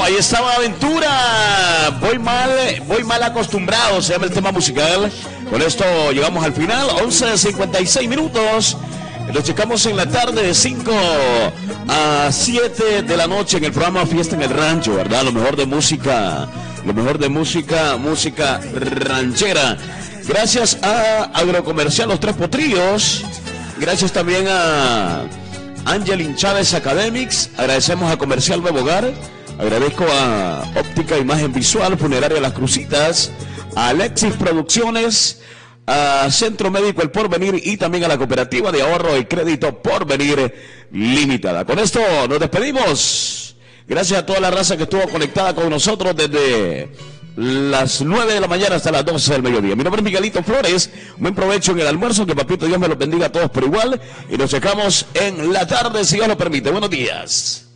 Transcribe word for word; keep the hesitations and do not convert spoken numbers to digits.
ahí estaba Aventura. Voy mal, voy mal acostumbrado, se llama el tema musical. Con esto llegamos al final, once cincuenta y seis minutos. Lo checamos en la tarde de cinco a siete de la noche en el programa Fiesta en el Rancho, ¿verdad? Lo mejor de música, lo mejor de música, música ranchera. Gracias a Agrocomercial Los Tres Potrillos. Gracias también a Angelin Chávez Academics. Agradecemos a Comercial Nuevo Hogar. Agradezco a Óptica Imagen Visual, Funeraria Las Crucitas, a Alexis Producciones, a Centro Médico El Porvenir y también a la Cooperativa de Ahorro y Crédito Porvenir Limitada. Con esto nos despedimos. Gracias a toda la raza que estuvo conectada con nosotros desde las nueve de la mañana hasta las doce del mediodía. Mi nombre es Miguelito Flores. Buen provecho en el almuerzo. Que papito Dios me lo bendiga a todos por igual. Y nos checamos en la tarde, si Dios lo permite. Buenos días.